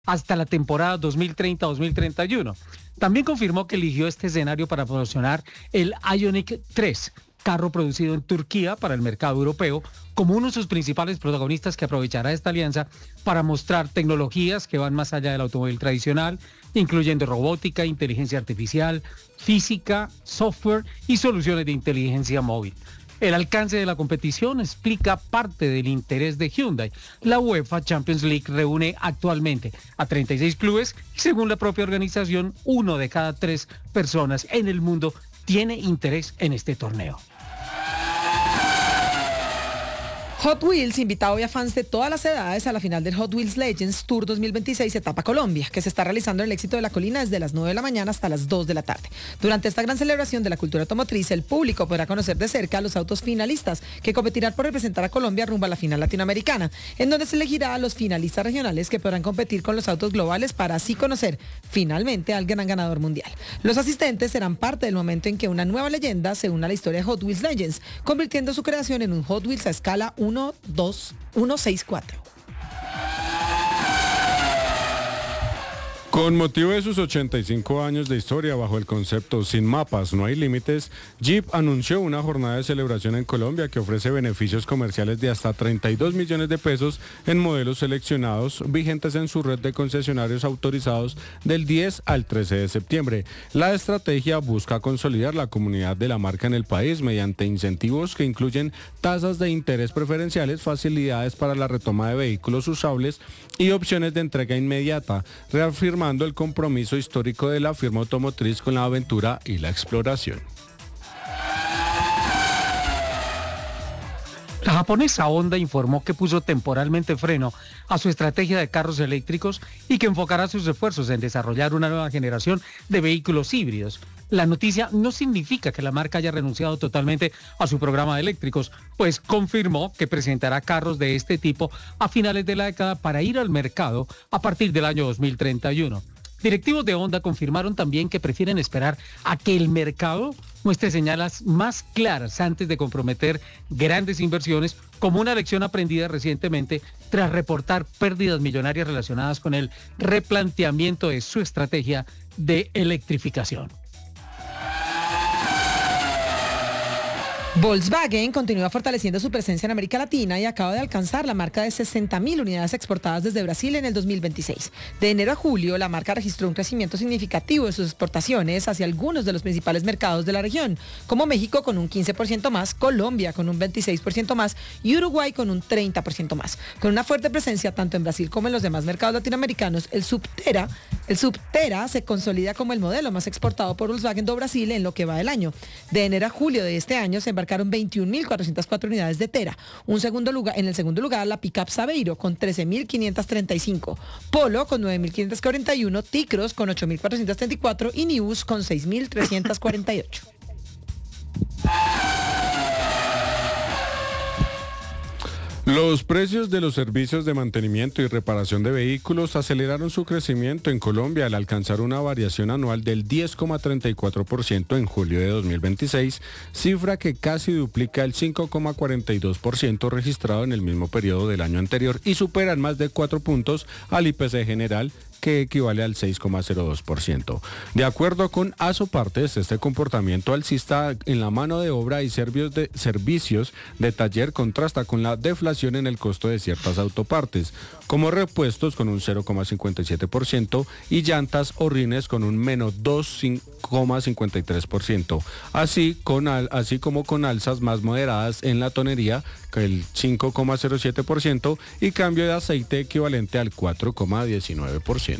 hasta la temporada 2030-2031. También confirmó que eligió este escenario para promocionar el Ioniq 3, carro producido en Turquía para el mercado europeo, como uno de sus principales protagonistas que aprovechará esta alianza para mostrar tecnologías que van más allá del automóvil tradicional, incluyendo robótica, inteligencia artificial, física, software y soluciones de inteligencia móvil. El alcance de la competición explica parte del interés de Hyundai. La UEFA Champions League reúne actualmente a 36 clubes y, según la propia organización, 1 de cada 3 personas en el mundo tiene interés en este torneo. Hot Wheels invita hoy a fans de todas las edades a la final del Hot Wheels Legends Tour 2026 Etapa Colombia, que se está realizando en el Éxito de la Colina desde las 9 de la mañana hasta las 2 de la tarde. Durante esta gran celebración de la cultura automotriz, el público podrá conocer de cerca a los autos finalistas que competirán por representar a Colombia rumbo a la final latinoamericana, en donde se elegirá a los finalistas regionales que podrán competir con los autos globales para así conocer finalmente al gran ganador mundial. Los asistentes serán parte del momento en que una nueva leyenda se une a la historia de Hot Wheels Legends, convirtiendo su creación en un Hot Wheels a escala 1-2-1-6-4. Con motivo de sus 85 años de historia bajo el concepto Sin mapas, no hay límites, Jeep anunció una jornada de celebración en Colombia que ofrece beneficios comerciales de hasta 32 millones de pesos en modelos seleccionados vigentes en su red de concesionarios autorizados del 10 al 13 de septiembre. La estrategia busca consolidar la comunidad de la marca en el país mediante incentivos que incluyen tasas de interés preferenciales, facilidades para la retoma de vehículos usables y opciones de entrega inmediata, reafirmando el compromiso histórico de la firma automotriz con la aventura y la exploración. La japonesa Honda informó que puso temporalmente freno a su estrategia de carros eléctricos y que enfocará sus esfuerzos en desarrollar una nueva generación de vehículos híbridos. La noticia no significa que la marca haya renunciado totalmente a su programa de eléctricos, pues confirmó que presentará carros de este tipo a finales de la década para ir al mercado a partir del año 2031. Directivos de Honda confirmaron también que prefieren esperar a que el mercado muestre señales más claras antes de comprometer grandes inversiones, como una lección aprendida recientemente tras reportar pérdidas millonarias relacionadas con el replanteamiento de su estrategia de electrificación. Volkswagen continúa fortaleciendo su presencia en América Latina y acaba de alcanzar la marca de 60.000 unidades exportadas desde Brasil en el 2026. De enero a julio, la marca registró un crecimiento significativo de sus exportaciones hacia algunos de los principales mercados de la región, como México con un 15% más, Colombia con un 26% más y Uruguay con un 30% más. Con una fuerte presencia tanto en Brasil como en los demás mercados latinoamericanos, el Subterra se consolida como el modelo más exportado por Volkswagen do Brasil en lo que va del año. De enero a julio de este año se embarcaron 21.404 unidades de Tera. En el segundo lugar, la pickup Saveiro con 13.535, Polo con 9.541, T-Cross con 8.434 y Nius con 6.348. Los precios de los servicios de mantenimiento y reparación de vehículos aceleraron su crecimiento en Colombia al alcanzar una variación anual del 10,34% en julio de 2026, cifra que casi duplica el 5,42% registrado en el mismo periodo del año anterior y supera en más de 4 puntos al IPC general, que equivale al 6,02%. De acuerdo con Asopartes, este comportamiento alcista en la mano de obra y servicios de taller contrasta con la deflación en el costo de ciertas autopartes, como repuestos con un 0,57% y llantas o rines con un menos 2,53%, así como con alzas más moderadas en la tonería, el 5,07% y cambio de aceite equivalente al 4,19%.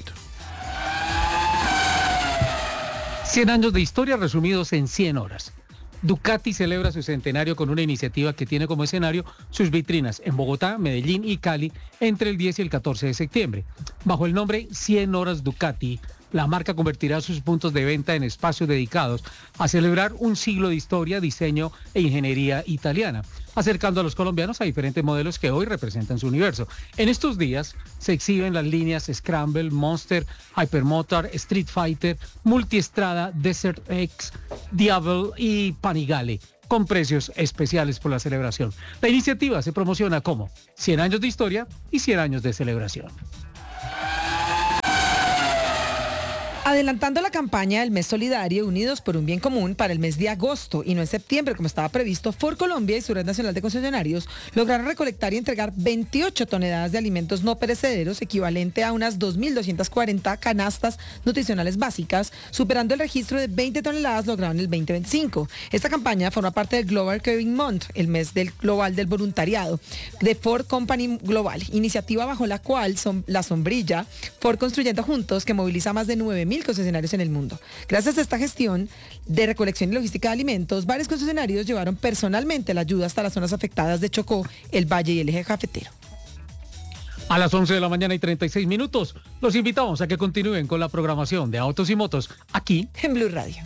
100 años de historia resumidos en 100 horas. Ducati celebra su centenario con una iniciativa que tiene como escenario sus vitrinas en Bogotá, Medellín y Cali entre el 10 y el 14 de septiembre. Bajo el nombre 100 horas Ducati, la marca convertirá sus puntos de venta en espacios dedicados a celebrar un siglo de historia, diseño e ingeniería italiana, acercando a los colombianos a diferentes modelos que hoy representan su universo. En estos días se exhiben las líneas Scramble, Monster, Hypermotor, Street Fighter, Multiestrada, Desert X, Diablo y Panigale, con precios especiales por la celebración. La iniciativa se promociona como 100 años de historia y 100 años de celebración. Adelantando la campaña del mes solidario Unidos por un Bien Común para el mes de agosto y no en septiembre como estaba previsto, Ford Colombia y su Red Nacional de Concesionarios lograron recolectar y entregar 28 toneladas de alimentos no perecederos, equivalente a unas 2.240 canastas nutricionales básicas, superando el registro de 20 toneladas logrado en el 2025. Esta campaña forma parte del Global Caring Month, el mes global del voluntariado, de Ford Company Global, iniciativa bajo la cual la sombrilla Ford Construyendo Juntos, que moviliza más de 9.000 concesionarios en el mundo. Gracias a esta gestión de recolección y logística de alimentos, varios concesionarios llevaron personalmente la ayuda hasta las zonas afectadas de Chocó, el Valle y el Eje Cafetero. A las 11 de la mañana y 36 minutos, los invitamos a que continúen con la programación de Autos y Motos aquí en Blue Radio.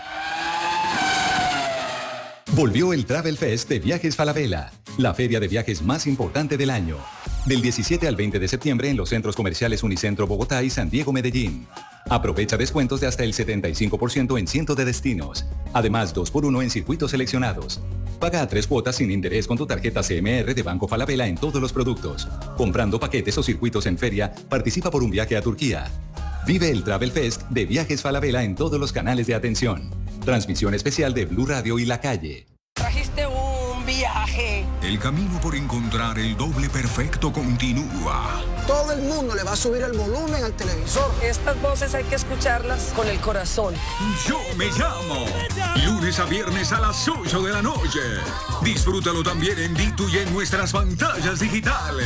Volvió el Travel Fest de Viajes Falabella, la feria de viajes más importante del año. Del 17 al 20 de septiembre en los centros comerciales Unicentro Bogotá y San Diego Medellín. Aprovecha descuentos de hasta el 75% en cientos de destinos. Además, 2x1 en circuitos seleccionados. Paga a 3 cuotas sin interés con tu tarjeta CMR de Banco Falabella en todos los productos. Comprando paquetes o circuitos en feria, participa por un viaje a Turquía. Vive el Travel Fest de Viajes Falabella en todos los canales de atención. Transmisión especial de Blue Radio y La Calle. Trajiste un viaje. El camino por encontrar el doble perfecto continúa. Todo el mundo le va a subir el volumen al televisor. Estas voces hay que escucharlas con el corazón. Yo me llamo. Lunes a viernes a las 8 de la noche. Disfrútalo también en Ditu y en nuestras pantallas digitales.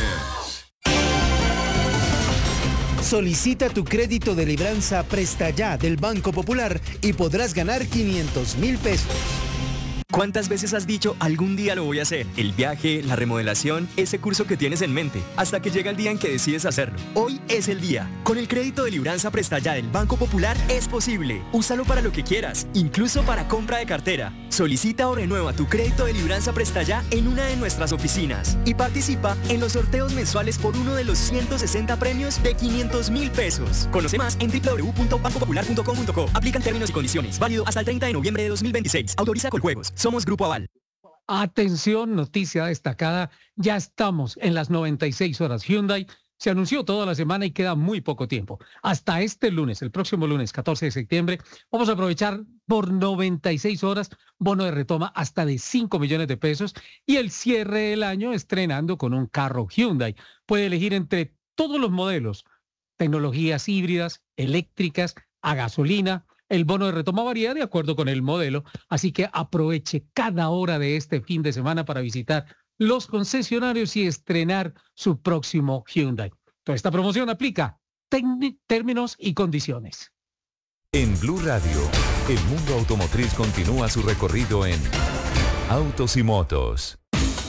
Solicita tu crédito de libranza Presta Ya del Banco Popular y podrás ganar 500.000 pesos. ¿Cuántas veces has dicho algún día lo voy a hacer? El viaje, la remodelación, ese curso que tienes en mente, hasta que llega el día en que decides hacerlo. Hoy es el día. Con el crédito de libranza Presta Ya del Banco Popular es posible. Úsalo para lo que quieras, incluso para compra de cartera. Solicita o renueva tu crédito de libranza Presta Ya en una de nuestras oficinas y participa en los sorteos mensuales por uno de los 160 premios de 500.000 pesos. Conoce más en www.bancopopular.com.co. Aplican términos y condiciones. Válido hasta el 30 de noviembre de 2026. Autoriza Coljuegos. Somos Grupo Aval. Atención, noticia destacada, ya estamos en las 96 horas. Hyundai se anunció toda la semana y queda muy poco tiempo. Hasta este lunes, el próximo lunes 14 de septiembre, vamos a aprovechar por 96 horas bono de retoma hasta de 5 millones de pesos y el cierre del año estrenando con un carro Hyundai. Puede elegir entre todos los modelos, tecnologías híbridas, eléctricas, a gasolina. El bono de retoma varía de acuerdo con el modelo, así que aproveche cada hora de este fin de semana para visitar los concesionarios y estrenar su próximo Hyundai. Toda esta promoción aplica términos y condiciones. En Blue Radio, el mundo automotriz continúa su recorrido en Autos y Motos.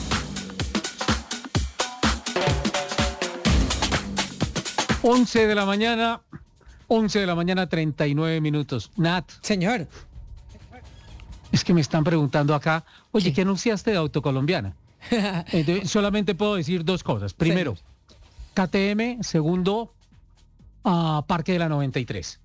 Once de la mañana, 39 minutos. Nat. Señor. Es que me están preguntando acá, oye, ¿qué anunciaste de Autocolombiana? Solamente puedo decir dos cosas. Primero, sí. KTM, segundo, Parque de la 93.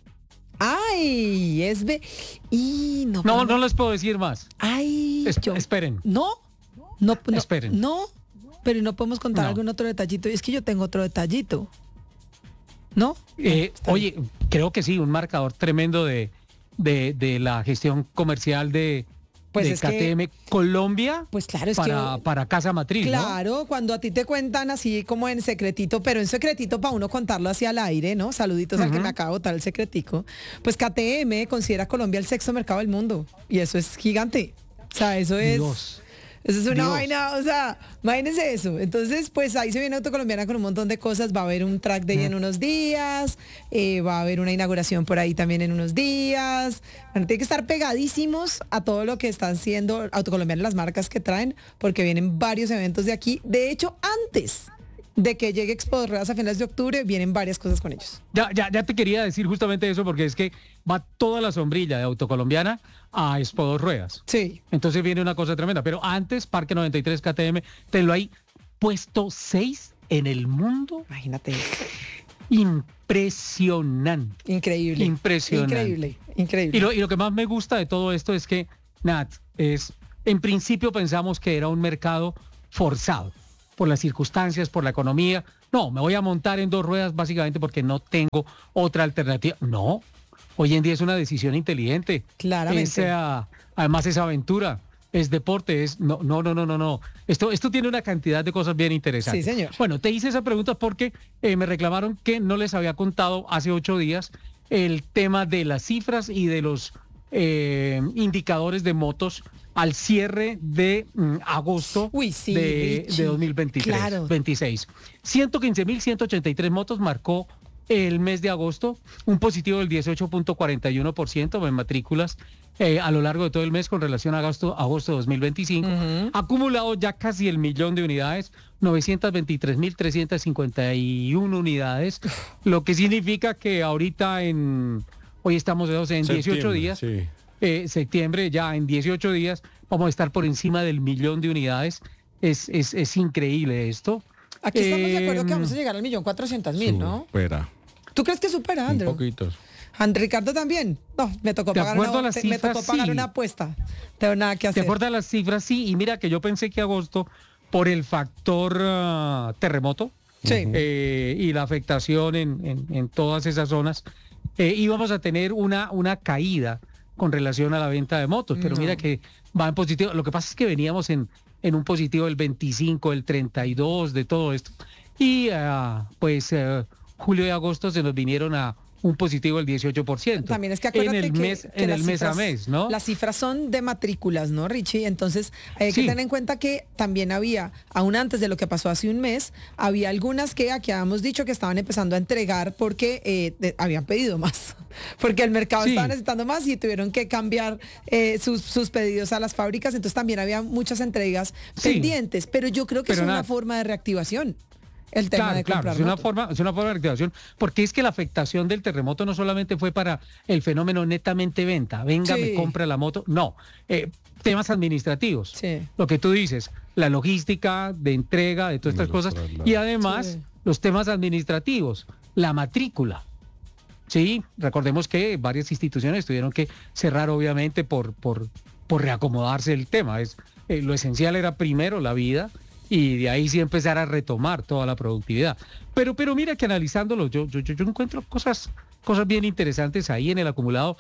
Ay, No les puedo decir más. Ay, esperen. No, esperen. No, pero no podemos contar algún otro detallito. Es que yo tengo otro detallito. ¿No? Oye, creo que sí, un marcador tremendo de la gestión comercial de KTM Colombia, pues claro, para casa matriz. Claro, ¿no? Cuando a ti te cuentan así como en secretito, pero en secretito para uno contarlo hacia el aire, ¿no? Saluditos al que me acaba de botar el secretico. Pues KTM considera Colombia el sexto mercado del mundo y eso es gigante. O sea, eso es... Eso es una vaina, o sea, imagínense eso. Entonces, pues ahí se viene Autocolombiana con un montón de cosas. Va a haber un track day en unos días, va a haber una inauguración por ahí también en unos días. Bueno, tienen que estar pegadísimos a todo lo que están haciendo Autocolombiana, las marcas que traen, porque vienen varios eventos de aquí. De hecho, antes de que llegue Expo de Ruedas a finales de octubre, vienen varias cosas con ellos. Ya te quería decir justamente eso, porque es que va toda la sombrilla de Autocolombiana a Expo de Ruedas. Sí. Entonces viene una cosa tremenda. Pero antes, Parque 93 KTM, tenlo ahí, puesto 6 en el mundo. Imagínate eso. Impresionante. Increíble. Impresionante. Increíble. Y lo que más me gusta de todo esto es que, Nat, en principio pensamos que era un mercado forzado por las circunstancias, por la economía, no, me voy a montar en 2 ruedas básicamente porque no tengo otra alternativa. No, hoy en día es una decisión inteligente. Claramente. Además es aventura, es deporte, no. Esto tiene una cantidad de cosas bien interesantes. Sí, señor. Bueno, te hice esa pregunta porque me reclamaron que no les había contado hace 8 días el tema de las cifras y de los indicadores de motos al cierre de agosto de 2023, claro. 26. 115.183 motos marcó el mes de agosto, un positivo del 18.41% en matrículas a lo largo de todo el mes con relación a agosto 2025. Acumulado ya casi 1 millón de unidades, 923.351 unidades, lo que significa que ahorita hoy estamos en 18 días, sí. Septiembre, ya en 18 días vamos a estar por encima del 1 millón de unidades. Es increíble esto. Aquí estamos de acuerdo que vamos a llegar al 1.400.000, ¿no? Supera. ¿Tú crees que supera, Andrew? Un poquito. Ricardo también. No, me tocó pagar una apuesta. Tengo nada que hacer. De acuerdo a las cifras, sí. Y mira que yo pensé que agosto, por el factor terremoto y la afectación en todas esas zonas, íbamos a tener una caída con relación a la venta de motos. Pero mira que va en positivo. Lo que pasa es que veníamos en un positivo del 25, el 32, de todo esto. Y julio y agosto se nos vinieron a un positivo del 18%. También es que acuérdate en el mes a mes, ¿no? Las cifras son de matrículas, ¿no, Richie? Entonces hay que tener en cuenta que también había, aún antes de lo que pasó hace un mes, había algunas que aquí habíamos dicho que estaban empezando a entregar porque habían pedido más, porque el mercado estaba necesitando más y tuvieron que cambiar sus pedidos a las fábricas, entonces también había muchas entregas pendientes, pero yo creo que es una forma de reactivación. El tema de comprar es una forma de reactivación, porque es que la afectación del terremoto no solamente fue para el fenómeno netamente venta, venga, me compra la moto, no, temas administrativos, lo que tú dices, la logística de entrega de todas estas cosas, y además los temas administrativos, la matrícula. Sí, recordemos que varias instituciones tuvieron que cerrar obviamente por reacomodarse el tema. Lo esencial era primero la vida, y de ahí sí empezar a retomar toda la productividad. Pero mira que analizándolo, yo encuentro cosas bien interesantes ahí en el acumulado,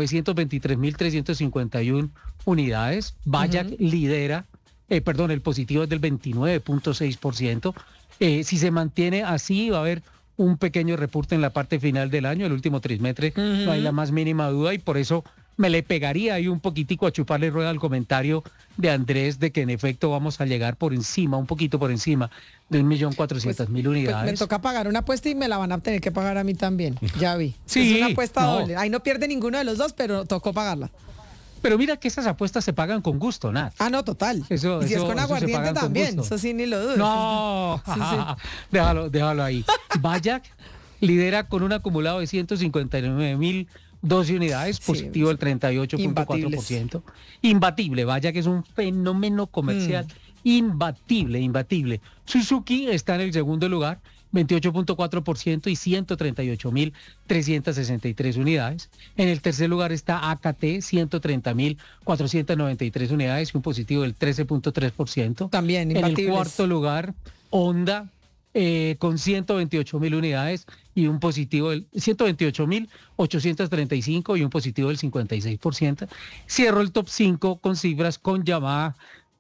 923.351 unidades. Bayak lidera, el positivo es del 29.6%. Si se mantiene así, va a haber un pequeño repunte en la parte final del año, el último trimestre, no hay la más mínima duda, y por eso me le pegaría ahí un poquitico a chuparle rueda al comentario de Andrés de que en efecto vamos a llegar un poquito por encima de 1.400.000 unidades. Pues me toca pagar una apuesta y me la van a tener que pagar a mí también, ya vi. Sí, es una apuesta doble. Ahí no pierde ninguno de los dos, pero tocó pagarla. Pero mira que esas apuestas se pagan con gusto, Nat. Ah, no, total. Y si es con aguardiente también, eso sí ni lo dudes. No, déjalo ahí. Bayak lidera con un acumulado de 159.012 unidades, positivo del 38.4%. Imbatible, vaya que es un fenómeno comercial imbatible. Suzuki está en el segundo lugar, 28.4% y 138.363 unidades. En el tercer lugar está AKT, 130.493 unidades y un positivo del 13.3%. También imbatibles. En el cuarto lugar, Honda, con 128.000 unidades y un positivo del 128.835 y un positivo del 56%. Cierro el top 5 con cifras con Yamaha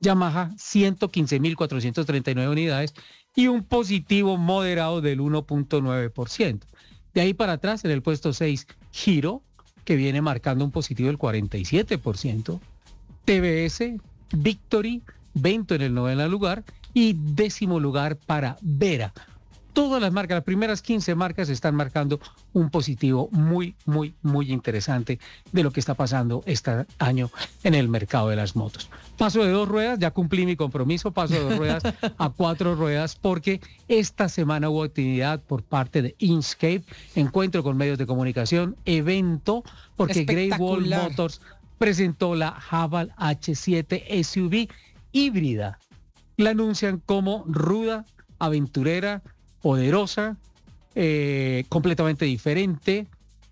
115.439 unidades y un positivo moderado del 1.9%. De ahí para atrás, en el puesto 6, Giro, que viene marcando un positivo del 47%. TBS, Victory, Vento en el noveno lugar y 10º lugar para Vera. Todas las marcas, las primeras 15 marcas están marcando un positivo muy interesante de lo que está pasando este año en el mercado de las motos. Paso de 2 ruedas, ya cumplí mi compromiso, paso de 2 ruedas a 4 ruedas porque esta semana hubo actividad por parte de Inkscape, encuentro con medios de comunicación, evento, porque Great Wall Motors presentó la Haval H7 SUV híbrida. La anuncian como ruda, aventurera, poderosa, completamente diferente.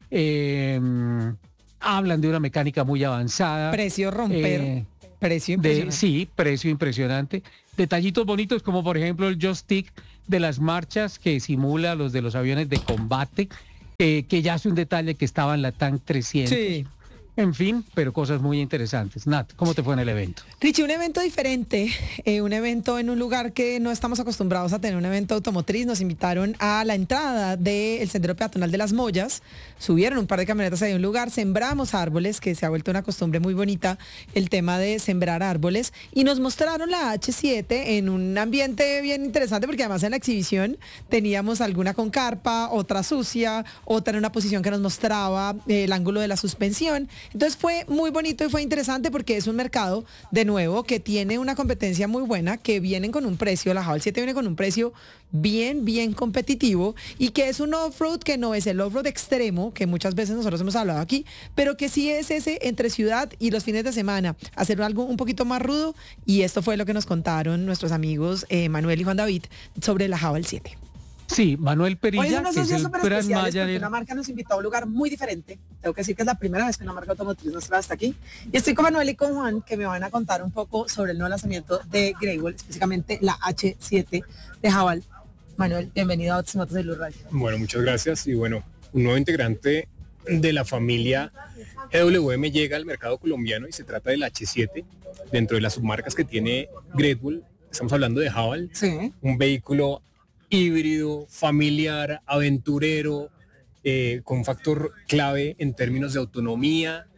Hablan de una mecánica muy avanzada. Precio romper. Precio impresionante. Sí, precio impresionante. detallitos bonitos como por ejemplo el joystick de las marchas que simula los de los aviones de combate, que ya es un detalle que estaba en la TAN 300. Sí. En fin, pero cosas muy interesantes. Nat, ¿cómo te fue en el evento? Richie, un evento diferente, un evento en un lugar que no estamos acostumbrados a tener, un evento automotriz. Nos invitaron a la entrada del Sendero Peatonal de las Mollas, subieron un par de camionetas ahí a un lugar, sembramos árboles, que se ha vuelto una costumbre muy bonita, el tema de sembrar árboles, y nos mostraron la H7 en un ambiente bien interesante, porque además en la exhibición teníamos alguna con carpa, otra sucia, otra en una posición que nos mostraba el ángulo de la suspensión. Entonces fue muy bonito y fue interesante porque es un mercado, de nuevo, que tiene una competencia muy buena, que vienen con un precio, la Haval 7 viene con un precio bien competitivo, y que es un off-road que no es el off-road extremo, que muchas veces nosotros hemos hablado aquí, pero que sí es ese entre ciudad y los fines de semana, hacer algo un poquito más rudo, y esto fue lo que nos contaron nuestros amigos Manuel y Juan David sobre la Haval 7. Sí, Manuel Perilla, Hoy son unos que es días el súper Brand especiales porque Manager. una marca nos invitó a un lugar muy diferente. Tengo que decir que es la primera vez que una marca automotriz nos trae hasta aquí. Y estoy con Manuel y con Juan, que me van a contar un poco sobre el nuevo lanzamiento de Greywall, específicamente la H7 de Haval. Manuel, bienvenido a Autos y Motos de Blue Radio. Bueno, muchas gracias. Y bueno, un nuevo integrante de la familia GWM llega al mercado colombiano y se trata del H7. Dentro de las submarcas que tiene Greywall, estamos hablando de Haval, Sí. un vehículo híbrido, familiar, aventurero, con un factor clave en términos de autonomía,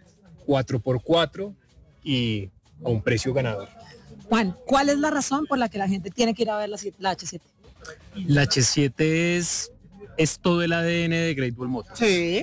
4x4 y a un precio ganador. Juan, ¿cuál es la razón por la que la gente tiene que ir a ver la H7? La H7 es todo el ADN de Greywall Motors. Sí.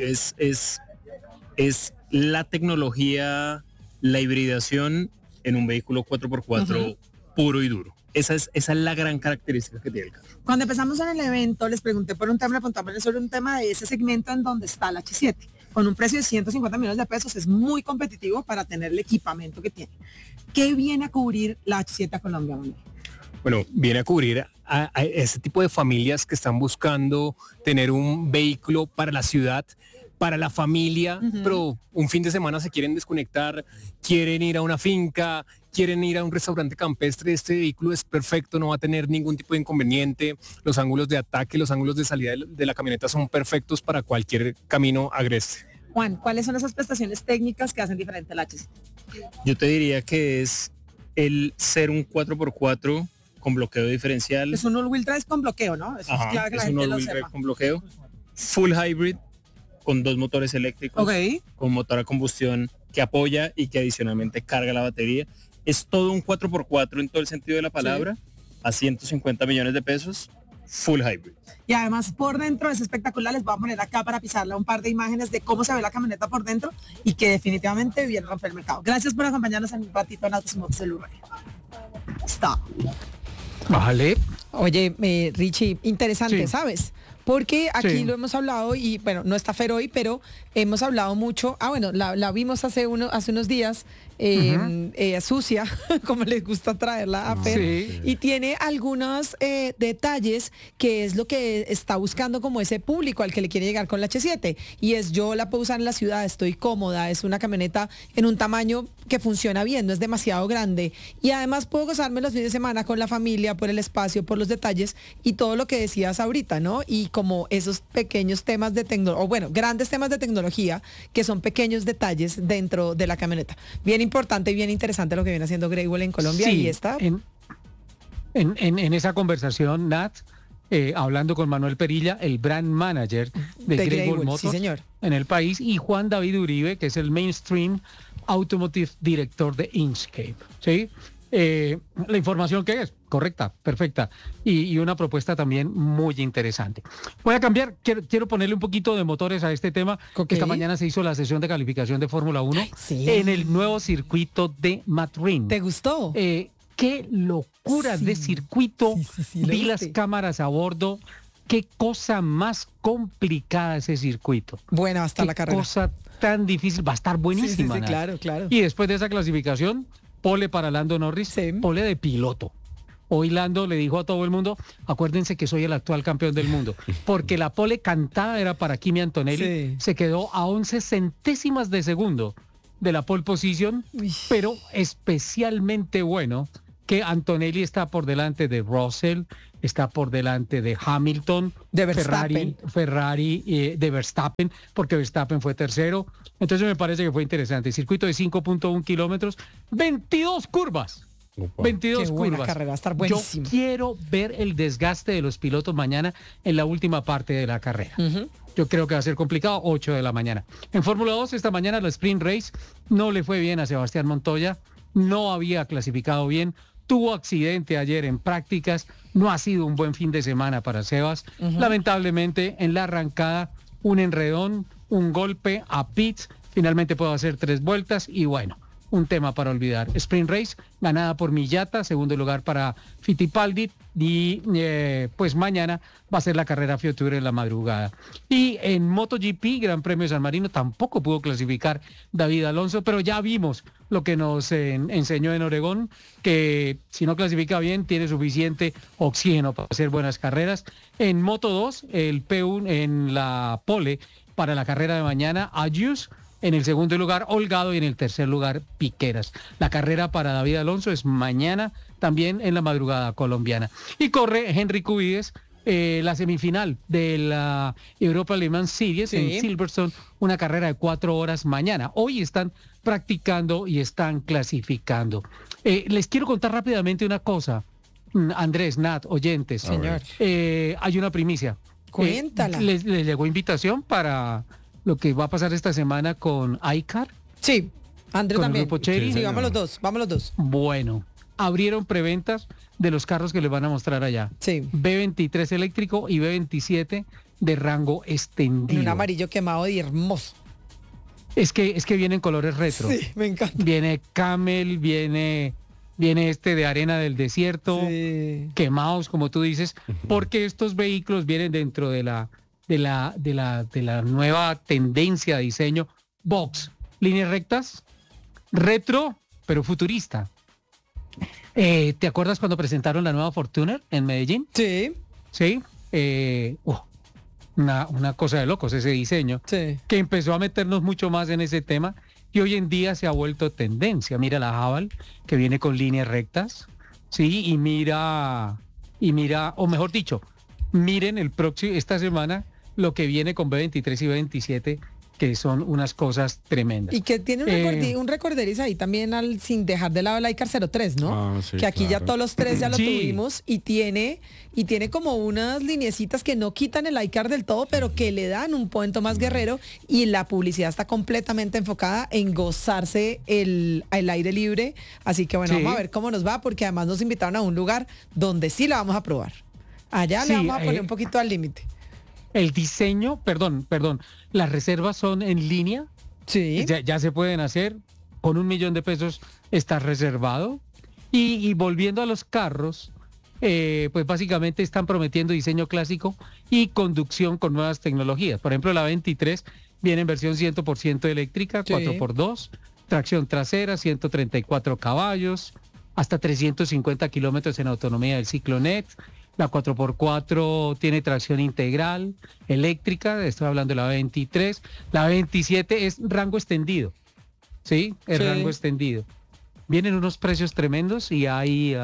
Es la tecnología, la hibridación en un vehículo 4x4 puro y duro. Esa es la gran característica que tiene el carro. Cuando empezamos en el evento, les pregunté por un tema, le preguntaba sobre un tema de ese segmento en donde está la H7. Con un precio de 150 millones de pesos es muy competitivo para tener el equipamiento que tiene. ¿Qué viene a cubrir la H7 a Colombia, Manuel? Bueno, viene a cubrir a ese tipo de familias que están buscando tener un vehículo para la ciudad, para la familia, pero un fin de semana se quieren desconectar, quieren ir a una finca, quieren ir a un restaurante campestre. Este vehículo es perfecto, no va a tener ningún tipo de inconveniente. Los ángulos de ataque, los ángulos de salida de la camioneta son perfectos para cualquier camino agreste. Juan, ¿cuáles son esas prestaciones técnicas que hacen diferente a la H7? Yo te diría que es el ser un 4x4 con bloqueo diferencial. Es un all-wheel drive con bloqueo, ¿no? Eso es clave que la es un gente lo all-wheel drive sepa. con bloqueo. Full hybrid con 2 motores eléctricos, Ok. con motor a combustión que apoya y que adicionalmente carga la batería. Es todo un 4x4 en todo el sentido de la palabra, a 150 millones de pesos, full hybrid. Y además por dentro es espectacular. Les voy a poner acá para pisarle un par de imágenes de cómo se ve la camioneta por dentro y que definitivamente viene a romper el mercado. Gracias por acompañarnos en un ratito en Autos y Motos de Blue Radio. Stop. Vale. Oye, Richie, interesante, Sí. ¿sabes? Porque aquí Sí. lo hemos hablado y, bueno, no está Fer hoy, pero hemos hablado mucho. Bueno, la vimos hace unos días, sucia, como les gusta traerla a Fer. Sí. Y tiene algunos detalles que es lo que está buscando como ese público al que le quiere llegar con la H7. Y es, yo la puedo usar en la ciudad, estoy cómoda, es una camioneta en un tamaño que funciona bien, no es demasiado grande. Y además puedo gozarme los fines de semana con la familia, por el espacio, por los detalles y todo lo que decías ahorita, ¿no? Y como esos pequeños temas de tecnología, o bueno, grandes temas de tecnología, que son pequeños detalles dentro de la camioneta. Bien importante y bien interesante lo que viene haciendo Greywall en Colombia. Sí, Y está... En esa conversación, Nat, hablando con Manuel Perilla, el brand manager de Greywall Greywall, Motors sí, señor. en el país, y Juan David Uribe, que es el Mainstream Automotive Director de Inchcape. ¿Sí? La información que es correcta, perfecta, y una propuesta también muy interesante. Voy a cambiar, quiero ponerle un poquito de motores a este tema. Ok. Esta mañana se hizo la sesión de calificación de Fórmula 1 sí. en el nuevo circuito de Madrid. ¿Te gustó? Qué locura Sí. de circuito. Sí, ¿lo Vi las viste? cámaras a bordo. Qué cosa más complicada ese circuito. Buena hasta Qué la carrera. cosa tan difícil. Va a estar buenísima. Sí, Nat. claro, claro. Y después de esa clasificación, pole para Lando Norris, Sí. pole de piloto. Hoy Lando le dijo a todo el mundo, acuérdense que soy el actual campeón del mundo, porque la pole cantada era para Kimi Antonelli, Sí. se quedó a 11 centésimas de segundo de la pole position, Uy. pero especialmente bueno que Antonelli está por delante de Russell, está por delante de Hamilton, de Verstappen. Ferrari de Verstappen, porque Verstappen fue tercero. Entonces me parece que fue interesante. Circuito de 5.1 kilómetros, 22 curvas. 22 Qué buena curvas. carrera, va a estar Yo buenísimo. quiero ver el desgaste de los pilotos mañana en la última parte de la carrera. Yo creo que va a ser complicado, 8 de la mañana. En Fórmula 2, esta mañana la Sprint Race no le fue bien a Sebastián Montoya, no había clasificado bien, tuvo accidente ayer en prácticas, no ha sido un buen fin de semana para Sebas. Lamentablemente, en la arrancada, un enredón, un golpe a pits, finalmente pudo hacer 3 vueltas y bueno, un tema para olvidar. Sprint Race, ganada por Millata, segundo lugar para Fittipaldi y pues mañana va a ser la carrera Future en la madrugada. Y en MotoGP, Gran Premio de San Marino, tampoco pudo clasificar David Alonso, pero ya vimos lo que nos enseñó en Oregón, que si no clasifica bien tiene suficiente oxígeno para hacer buenas carreras. En Moto 2, el P1 en la pole para la carrera de mañana, Ayus. En el segundo lugar, Holgado, y en el tercer lugar, Piqueras. La carrera para David Alonso es mañana, también en la madrugada colombiana. Y corre Henry Cubides, la semifinal de la Europa Le Mans Series en Silverstone, una carrera de 4 horas mañana. Hoy están practicando y están clasificando. Les quiero contar rápidamente una cosa, Andrés, Nat, oyentes. Señor. Hay una primicia. Cuéntala. ¿Les llegó invitación para lo que va a pasar esta semana con iCar? Sí, Andrés ¿Con también. el grupo Chery? Sí, vamos los dos. Bueno, abrieron preventas de los carros que les van a mostrar allá. Sí. B23 eléctrico y B27 de rango extendido. Un amarillo quemado y hermoso. Es que vienen colores retro. Sí, me encanta. Viene Camel, viene este de arena del desierto, quemados, como tú dices, porque estos vehículos vienen dentro de la nueva tendencia de diseño box, líneas rectas, retro, pero futurista. ¿Te acuerdas cuando presentaron la nueva Fortuner en Medellín? Sí. Sí. Una cosa de locos ese diseño, que empezó a meternos mucho más en ese tema y hoy en día se ha vuelto tendencia. Mira la Haval, que viene con líneas rectas, sí, y mira, o mejor dicho, miren esta semana lo que viene con B23 y B27, que son unas cosas tremendas. Y que tiene un recorderis ahí también sin dejar de lado el iCar 03, ¿no? Sí, que aquí claro. ya todos los 3 ya lo tuvimos y tiene como unas lineecitas que no quitan el iCar del todo, pero que le dan un punto más guerrero y la publicidad está completamente enfocada en gozarse el aire libre. Así que bueno, vamos a ver cómo nos va, porque además nos invitaron a un lugar donde sí la vamos a probar. Allá le vamos a poner un poquito al límite. El diseño, perdón, las reservas son en línea. Sí. Ya se pueden hacer. Con $1 millón está reservado. Y volviendo a los carros, pues básicamente están prometiendo diseño clásico y conducción con nuevas tecnologías. Por ejemplo, la 23 viene en versión 100% eléctrica, 4x2, tracción trasera, 134 caballos, hasta 350 kilómetros en autonomía del Ciclonet. La 4x4 tiene tracción integral, eléctrica, estoy hablando de la 23. La 27 es rango extendido, ¿sí? Rango extendido. Vienen unos precios tremendos y hay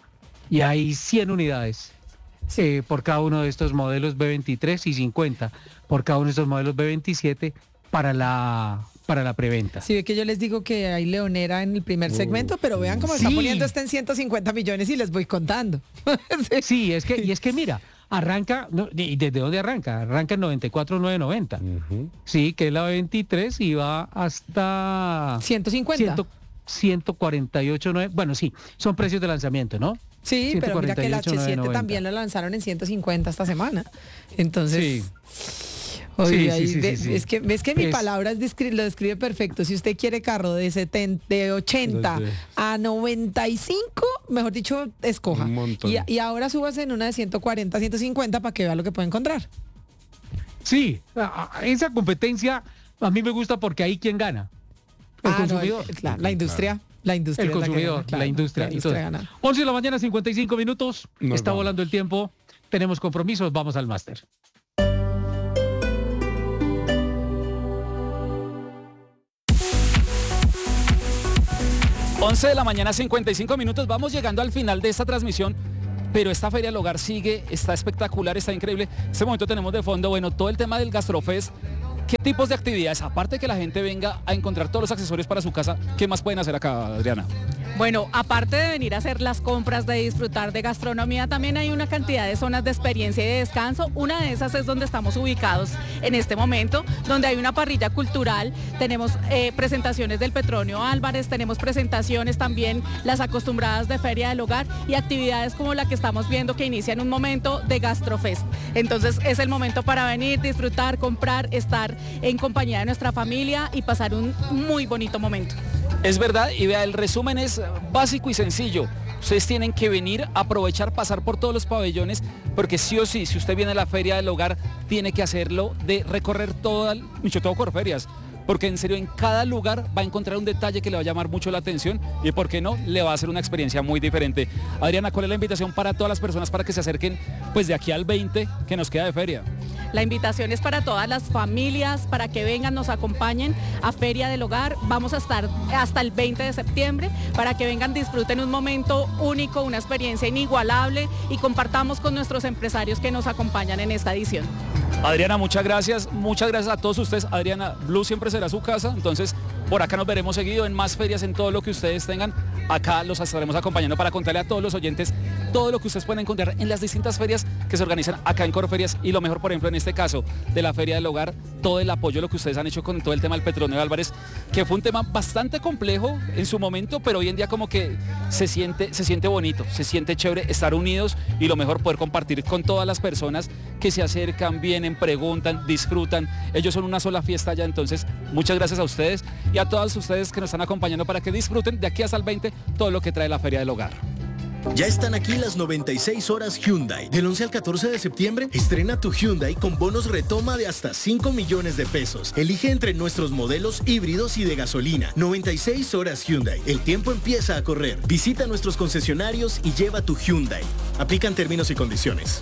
100 unidades por cada uno de estos modelos B23 y 50 por cada uno de estos modelos B27 para la preventa. Sí, ve que yo les digo que hay leonera en el primer segmento, pero vean cómo está poniendo en 150 millones y les voy contando. Sí, es que mira, arranca, ¿y desde dónde arranca? Arranca en 94,990. Sí, que es la 23 y va hasta 150. 148,9. Bueno, sí, son precios de lanzamiento, ¿no? Sí, pero mira que el H7 también lo lanzaron en 150 esta semana. Entonces, es que mi palabra lo describe perfecto. Si usted quiere carro de 80 a 95, mejor dicho, escoja. Un montón. Y ahora súbase en una de 140, 150 para que vea lo que puede encontrar. Sí, esa competencia a mí me gusta porque ahí quién gana. El consumidor. La industria. La industria. El consumidor, la industria. Entonces, 11 de la mañana, 55 minutos. Está volando el tiempo. Tenemos compromisos. Vamos al máster. 11 de la mañana, 55 minutos. Vamos llegando al final de esta transmisión, pero esta Feria del Hogar sigue, está espectacular, está increíble. En este momento tenemos de fondo, bueno, todo el tema del Gastrofest. ¿Qué tipos de actividades? Aparte de que la gente venga a encontrar todos los accesorios para su casa, ¿qué más pueden hacer acá, Adriana? Bueno, aparte de venir a hacer las compras, de disfrutar de gastronomía, también hay una cantidad de zonas de experiencia y de descanso. Una de esas es donde estamos ubicados en este momento, donde hay una parrilla cultural, tenemos presentaciones del Petronio Álvarez, tenemos presentaciones también las acostumbradas de Feria del Hogar y actividades como la que estamos viendo que inicia en un momento de Gastrofest. Entonces es el momento para venir, disfrutar, comprar, estar en compañía de nuestra familia y pasar un muy bonito momento. Es verdad, y vea, el resumen es básico y sencillo. Ustedes tienen que venir, aprovechar, pasar por todos los pabellones, porque sí o sí, si usted viene a la Feria del Hogar, tiene que hacerlo de recorrer todo Corferias, porque en serio en cada lugar va a encontrar un detalle que le va a llamar mucho la atención y por qué no, le va a hacer una experiencia muy diferente. Adriana, ¿cuál es la invitación para todas las personas para que se acerquen pues de aquí al 20 que nos queda de feria? La invitación es para todas las familias, para que vengan, nos acompañen a Feria del Hogar. Vamos a estar hasta el 20 de septiembre para que vengan, disfruten un momento único, una experiencia inigualable y compartamos con nuestros empresarios que nos acompañan en esta edición. Adriana, muchas gracias a todos ustedes. Adriana, Blue siempre será su casa, entonces por acá nos veremos seguido en más ferias, en todo lo que ustedes tengan. Acá los estaremos acompañando para contarle a todos los oyentes todo lo que ustedes pueden encontrar en las distintas ferias que se organizan acá en Corferias y lo mejor, por ejemplo, en este caso de la Feria del Hogar, todo el apoyo, lo que ustedes han hecho con todo el tema del Petronio Álvarez, que fue un tema bastante complejo en su momento, pero hoy en día como que se siente bonito, se siente chévere estar unidos y lo mejor poder compartir con todas las personas que se acercan, vienen, preguntan, disfrutan. Ellos son una sola fiesta ya, entonces muchas gracias a ustedes y a todos ustedes que nos están acompañando para que disfruten de aquí hasta el 20 todo lo que trae la Feria del Hogar. Ya están aquí las 96 horas Hyundai. Del 11 al 14 de septiembre, estrena tu Hyundai con bonos retoma de hasta 5 millones de pesos. Elige entre nuestros modelos híbridos y de gasolina. 96 horas Hyundai. El tiempo empieza a correr. Visita nuestros concesionarios y lleva tu Hyundai. Aplican términos y condiciones.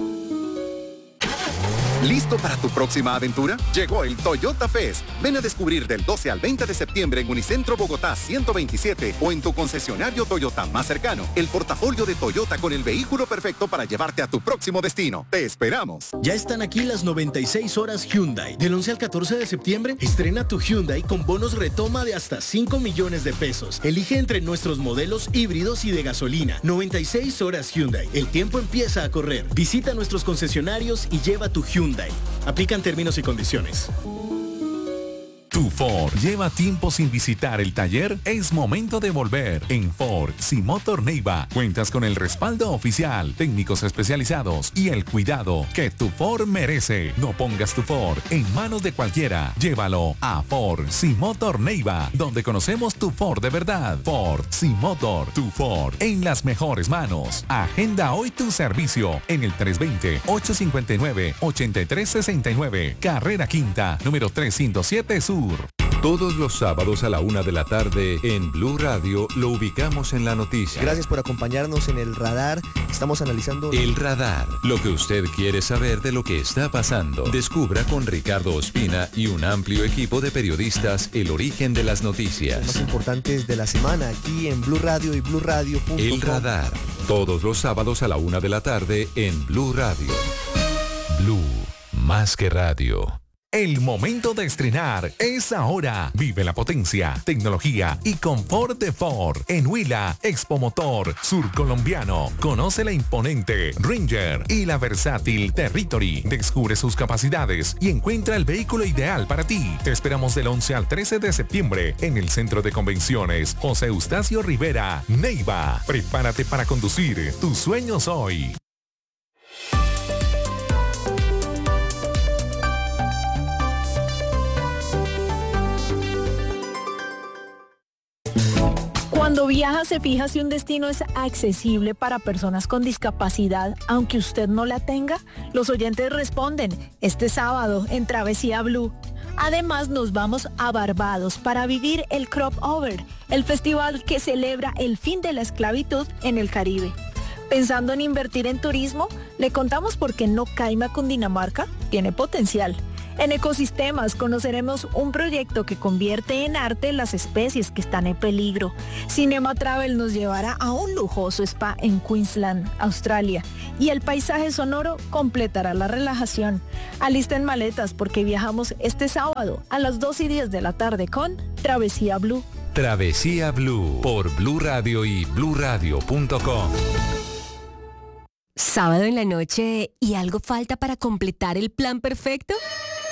¿Listo para tu próxima aventura? Llegó el Toyota Fest. Ven a descubrir del 12 al 20 de septiembre en Unicentro Bogotá 127 o en tu concesionario Toyota más cercano el portafolio de Toyota con el vehículo perfecto para llevarte a tu próximo destino. ¡Te esperamos! Ya están aquí las 96 horas Hyundai. Del 11 al 14 de septiembre, estrena tu Hyundai con bonos retoma de hasta 5 millones de pesos. Elige entre nuestros modelos híbridos y de gasolina. 96 horas Hyundai. El tiempo empieza a correr. Visita nuestros concesionarios y lleva tu Hyundai. Aplican términos y condiciones. Tu Ford lleva tiempo sin visitar el taller, es momento de volver. En Ford Simotor Neiva cuentas con el respaldo oficial, técnicos especializados y el cuidado que tu Ford merece. No pongas tu Ford en manos de cualquiera, llévalo a Ford Simotor Neiva, donde conocemos tu Ford de verdad. Ford Simotor, tu Ford en las mejores manos. Agenda hoy tu servicio en el 320-859-8369, Carrera Quinta, número 307 Sur. Todos los sábados a la 1 de la tarde en Blue Radio lo ubicamos en la noticia. Gracias por acompañarnos en El Radar. Estamos analizando... El Radar. Lo que usted quiere saber de lo que está pasando. Descubra con Ricardo Ospina y un amplio equipo de periodistas el origen de las noticias. Los más importantes de la semana aquí en Blue Radio y BlueRadio.com. El Radar. Todos los sábados a la 1 de la tarde en Blue Radio. Blue. Más que radio. El momento de estrenar es ahora. Vive la potencia, tecnología y confort de Ford en Huila, Expo Motor Surcolombiano. Conoce la imponente Ranger y la versátil Territory. Descubre sus capacidades y encuentra el vehículo ideal para ti. Te esperamos del 11 al 13 de septiembre en el Centro de Convenciones José Eustacio Rivera, Neiva. Prepárate para conducir tus sueños hoy. Cuando viaja se fija si un destino es accesible para personas con discapacidad, aunque usted no la tenga. Los oyentes responden este sábado en Travesía Blue. Además nos vamos a Barbados para vivir el Crop Over, el festival que celebra el fin de la esclavitud en el Caribe. Pensando en invertir en turismo, le contamos por qué No Caima, Cundinamarca tiene potencial. En Ecosistemas conoceremos un proyecto que convierte en arte las especies que están en peligro. Cinema Travel nos llevará a un lujoso spa en Queensland, Australia, y el paisaje sonoro completará la relajación. Alisten maletas porque viajamos este sábado a las 2:10 de la tarde con Travesía Blue. Travesía Blue por Blue Radio y bluradio.com. Sábado en la noche y algo falta para completar el plan perfecto.